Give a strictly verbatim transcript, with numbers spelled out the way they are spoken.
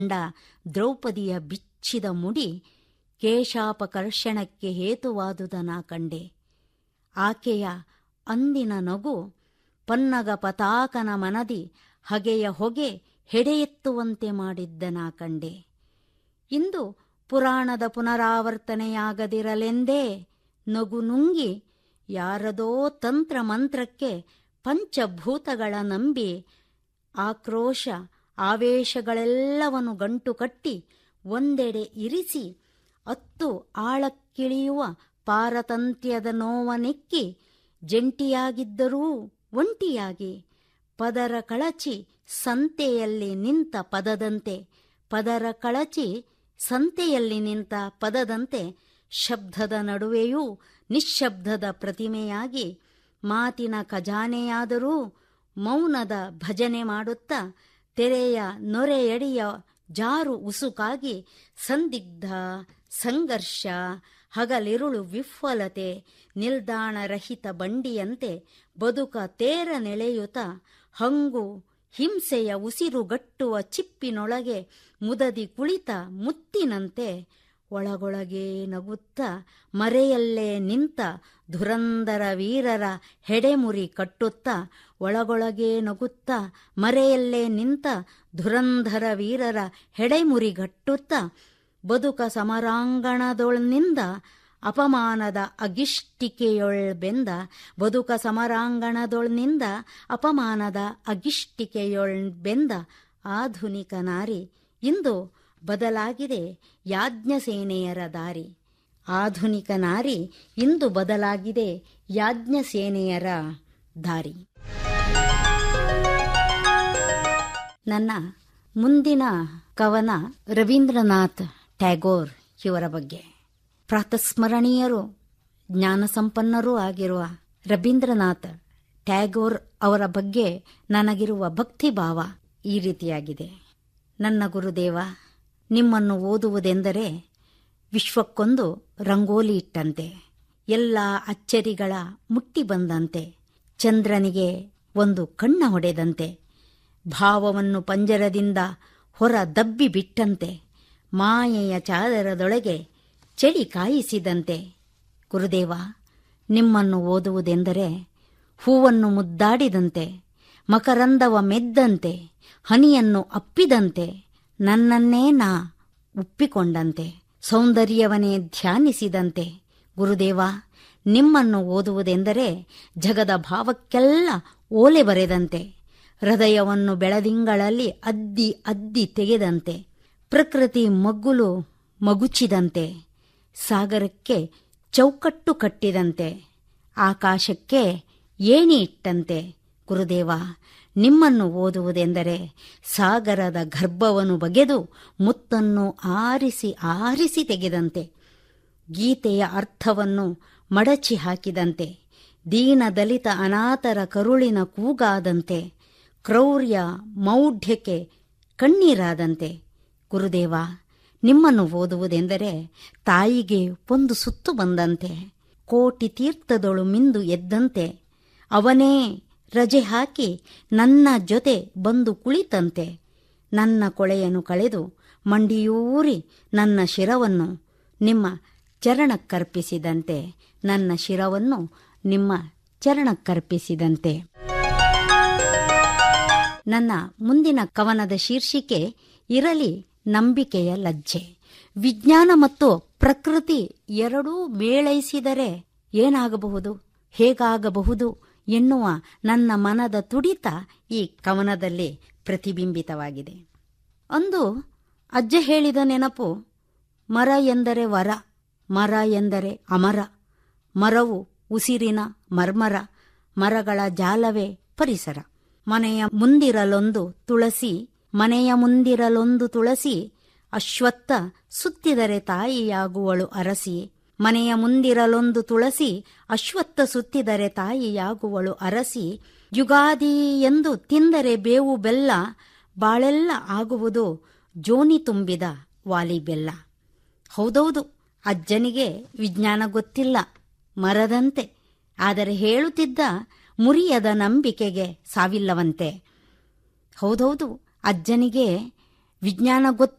ಕಂಡ ದ್ರೌಪದಿಯ ಬಿಚ್ಚಿದ ಮುಡಿ ಕೇಶಾಪಕರ್ಷಣಕ್ಕೆ ಹೇತುವಾದುದನ ಕಂಡೆ. ಆಕೆಯ ಅಂದಿನ ನಗು ಪನ್ನಗ ಪತಾಕನ ಮನದಿ ಹಗೆಯ ಹೊಗೆ ಹೆಡೆಯೆತ್ತುವಂತೆ ಮಾಡಿದ್ದನ ಕಂಡೆ. ಇಂದು ಪುರಾಣದ ಪುನರಾವರ್ತನೆಯಾಗದಿರಲೆಂದೇ ನಗು ನುಂಗಿ ಯಾರದೋ ತಂತ್ರ ಮಂತ್ರಕ್ಕೆ ಪಂಚಭೂತಗಳ ನಂಬಿ ಆಕ್ರೋಶ ಆವೇಶಗಳೆಲ್ಲವನ್ನು ಗಂಟು ಕಟ್ಟಿ ಒಂದೆಡೆ ಇರಿಸಿ ಅತ್ತು ಆಳಕ್ಕಿಳಿಯುವ ಪಾರತಂತ್ಯದ ನೋವನೆಕ್ಕಿ ಜಂಟಿಯಾಗಿದ್ದರೂ ಒಂಟಿಯಾಗಿ ಪದರ ಕಳಚಿ ಸಂತೆಯಲ್ಲಿ ನಿಂತ ಪದದಂತೆ ಪದರ ಕಳಚಿ ಸಂತೆಯಲ್ಲಿ ನಿಂತ ಪದದಂತೆ ಶಬ್ದದ ನಡುವೆಯೂ ನಿಶ್ಶಬ್ದದ ಪ್ರತಿಮೆಯಾಗಿ ಮಾತಿನ ಖಜಾನೆಯಾದರೂ ಮೌನದ ಭಜನೆ ಮಾಡುತ್ತಾ ತೆರೆಯ ನೊರೆಯಡಿಯ ಜಾರು ಉಸುಕಾಗಿ ಸಂದಿಗ್ಧ ಸಂಘರ್ಷ ಹಗಲಿರುಳು ವಿಫ್ವಲತೆ ನಿಲ್ದಾಣರಹಿತ ಬಂಡಿಯಂತೆ ಬದುಕ ತೇರ ನೆಳೆಯುತ್ತ ಹಂಗು ಹಿಂಸೆಯ ಉಸಿರುಗಟ್ಟುವ ಚಿಪ್ಪಿನೊಳಗೆ ಮುದದಿ ಕುಳಿತ ಮುತ್ತಿನಂತೆ ಒಳಗೊಳಗೆ ನಗುತ್ತ ಮರೆಯಲ್ಲೇ ನಿಂತ ಧುರಂಧರ ವೀರರ ಹೆಡೆಮುರಿ ಕಟ್ಟುತ್ತ ಒಳಗೊಳಗೆ ನಗುತ್ತ ಮರೆಯಲ್ಲೇ ನಿಂತ ಧುರಂಧರ ವೀರರ ಹೆಡೆಮುರಿಗಟ್ಟುತ್ತ ಬದುಕ ಸಮರಾಂಗಣದೊಳ್ನಿಂದ ಅಪಮಾನದ ಅಗಿಷ್ಟಿಕೆಯೊಳ್ ಬೆಂದ ಬದುಕ ಸಮರಾಂಗಣದೊಳ್ನಿಂದ ಅಪಮಾನದ ಅಗಿಷ್ಟಿಕೆಯೊಳ್ ಬೆಂದ ಆಧುನಿಕ ನಾರಿ ಇಂದು ಬದಲಾಗಿದೆ ಯಾಜ್ಞಸೇನೆಯರ ದಾರಿ. ಆಧುನಿಕ ನಾರಿ ಇಂದು ಬದಲಾಗಿದೆ ಯಾಜ್ಞಸೇನೆಯರ ದಾರಿ. ನನ್ನ ಮುಂದಿನ ಕವನ ರವೀಂದ್ರನಾಥ್ ಟ್ಯಾಗೋರ್ ಇವರ ಬಗ್ಗೆ. ಪ್ರಾತಸ್ಮರಣೀಯರು ಜ್ಞಾನಸಂಪನ್ನರೂ ಆಗಿರುವ ರವೀಂದ್ರನಾಥ್ ಟ್ಯಾಗೋರ್ ಅವರ ಬಗ್ಗೆ ನನಗಿರುವ ಭಕ್ತಿಭಾವ ಈ ರೀತಿಯಾಗಿದೆ. ನನ್ನ ಗುರುದೇವ, ನಿಮ್ಮನ್ನು ಓದುವುದೆಂದರೆ ವಿಶ್ವಕ್ಕೊಂದು ರಂಗೋಲಿ ಇಟ್ಟಂತೆ, ಎಲ್ಲ ಅಚ್ಚರಿಗಳ ಮುಟ್ಟಿ ಬಂದಂತೆ, ಚಂದ್ರನಿಗೆ ಒಂದು ಕಣ್ಣ ಹೊಡೆದಂತೆ, ಭಾವವನ್ನು ಪಂಜರದಿಂದ ಹೊರ ದಬ್ಬಿ ಬಿಟ್ಟಂತೆ, ಮಾಯೆಯ ಚಾದರದೊಳಗೆ ಚಳಿ ಕಾಯಿಸಿದಂತೆ. ಗುರುದೇವ, ನಿಮ್ಮನ್ನು ಓದುವುದೆಂದರೆ ಹೂವನ್ನು ಮುದ್ದಾಡಿದಂತೆ, ಮಕರಂದವ ಮೆದ್ದಂತೆ, ಹನಿಯನ್ನು ಅಪ್ಪಿದಂತೆ, ನನ್ನನ್ನೇ ನಾ ಒಪ್ಪಿಕೊಂಡಂತೆ, ಸೌಂದರ್ಯವನ್ನೇ ಧ್ಯಾನಿಸಿದಂತೆ. ಗುರುದೇವ, ನಿಮ್ಮನ್ನು ಓದುವುದೆಂದರೆ ಜಗದ ಭಾವಕ್ಕೆಲ್ಲ ಓಲೆ ಬರೆದಂತೆ, ಹೃದಯವನ್ನು ಬೆಳದಿಂಗಳಲ್ಲಿ ಅದ್ದಿ ಅದ್ದಿ ತೆಗೆದಂತೆ, ಪ್ರಕೃತಿ ಮಗ್ಗುಲು ಮಗುಚಿದಂತೆ, ಸಾಗರಕ್ಕೆ ಚೌಕಟ್ಟು ಕಟ್ಟಿದಂತೆ, ಆಕಾಶಕ್ಕೆ ಏಣಿ ಇಟ್ಟಂತೆ. ಗುರುದೇವ, ನಿಮ್ಮನ್ನು ಓದುವುದೆಂದರೆ ಸಾಗರದ ಗರ್ಭವನ್ನು ಬಗೆದು ಮುತ್ತನ್ನು ಆರಿಸಿ ಆರಿಸಿ ತೆಗೆದಂತೆ, ಗೀತೆಯ ಅರ್ಥವನ್ನು ಮಡಚಿ ಹಾಕಿದಂತೆ, ದೀನ ದಲಿತ ಅನಾಥರ ಕರುಳಿನ ಕೂಗಾದಂತೆ, ಕ್ರೌರ್ಯ ಮೌಢ್ಯಕ್ಕೆ ಕಣ್ಣೀರಾದಂತೆ. ಗುರುದೇವ, ನಿಮ್ಮನ್ನು ಓದುವುದೆಂದರೆ ತಾಯಿಗೆ ಒಂದು ಸುತ್ತು ಬಂದಂತೆ, ಕೋಟಿ ತೀರ್ಥದೊಳು ಮಿಂದು ಎದ್ದಂತೆ, ಅವನೇ ರಜೆ ಹಾಕಿ ನನ್ನ ಜೊತೆ ಬಂದು ಕುಳಿತಂತೆ, ನನ್ನ ಕೊಳೆಯನ್ನು ಕಳೆದು ಮಂಡಿಯೂರಿ ನನ್ನ ಶಿರವನ್ನು ನಿಮ್ಮ ಚರಣಕ್ಕರ್ಪಿಸಿದಂತೆ, ನನ್ನ ಶಿರವನ್ನು ನಿಮ್ಮ ಚರಣಕ್ಕರ್ಪಿಸಿದಂತೆ. ನನ್ನ ಮುಂದಿನ ಕವನದ ಶೀರ್ಷಿಕೆ ಇರಲಿ ನಂಬಿಕೆಯ ಲಜ್ಜೆ. ವಿಜ್ಞಾನ ಮತ್ತು ಪ್ರಕೃತಿ ಎರಡೂ ಮೇಳೈಸಿದರೆ ಏನಾಗಬಹುದು, ಹೇಗಾಗಬಹುದು ಎನ್ನುವ ನನ್ನ ಮನದ ತುಡಿತ ಈ ಕವನದಲ್ಲಿ ಪ್ರತಿಬಿಂಬಿತವಾಗಿದೆ. ಅಂದು ಅಜ್ಜ ಹೇಳಿದ ನೆನಪು, ಮರ ಎಂದರೆ ವರ, ಮರ ಎಂದರೆ ಅಮರ, ಮರವು ಉಸಿರಿನ ಮರ್ಮರ, ಮರಗಳ ಜಾಲವೇ ಪರಿಸರ. ಮನೆಯ ಮುಂದಿರಲೊಂದು ತುಳಸಿ, ಮನೆಯ ಮುಂದಿರಲೊಂದು ತುಳಸಿ, ಅಶ್ವತ್ಥ ಸುತ್ತಿದರೆ ತಾಯಿಯಾಗುವಳು ಅರಸಿ. ಮನೆಯ ಮುಂದಿರಲೊಂದು ತುಳಸಿ, ಅಶ್ವತ್ಥ ಸುತ್ತಿದರೆ ತಾಯಿಯಾಗುವಳು ಅರಸಿ. ಯುಗಾದಿ ಎಂದು ತಿಂದರೆ ಬೇವು ಬೆಲ್ಲ, ಬಾಳೆಲ್ಲ ಆಗುವುದು ಜೋನಿ ತುಂಬಿದ ವಾಲಿ ಬೆಲ್ಲ. ಹೌದೌದು, ಅಜ್ಜನಿಗೆ ವಿಜ್ಞಾನ ಗೊತ್ತಿಲ್ಲ ಮರದಂತೆ, ಆದರೆ ಹೇಳುತ್ತಿದ್ದ ಮುರಿಯದ ನಂಬಿಕೆಗೆ ಸಾವಿಲ್ಲವಂತೆ. ಹೌದೌದು, ಅಜ್ಜನಿಗೆ ವಿಜ್ಞಾನ ಗೊತ್ತು